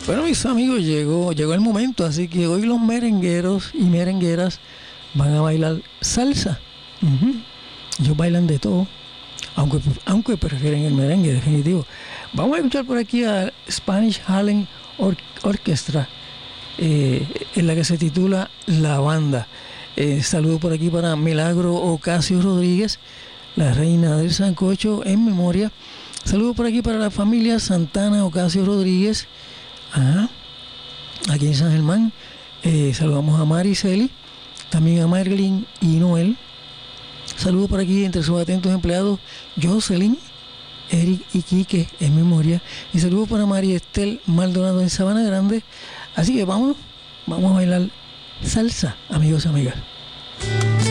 Bueno, mis amigos, llegó el momento, así que hoy los merengueros y merengueras van a bailar salsa. Ujú. Ellos bailan de todo, aunque prefieren el merengue, definitivo. Vamos a escuchar por aquí a Spanish Harlem Orchestra, en la que se titula La Banda. Saludo por aquí para Milagro Ocasio Rodríguez, la reina del sancocho en memoria. Saludo por aquí para la familia Santana Ocasio Rodríguez, aquí en San Germán. Saludamos a Mariceli, también a Marilyn y Noel. Saludo por aquí entre sus atentos empleados Jocelyn, Eric y Quique en memoria. Y saludo para María Estel Maldonado en Sabana Grande. Así que vamos a bailar salsa, amigos y amigas.